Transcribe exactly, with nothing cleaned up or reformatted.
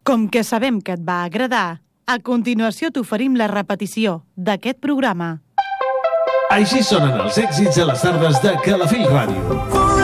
Com que sabem que et va agradar, a continuació t'oferim la repetició d'aquest programa. Així sonen els èxits a les tardes de Calafell Ràdio.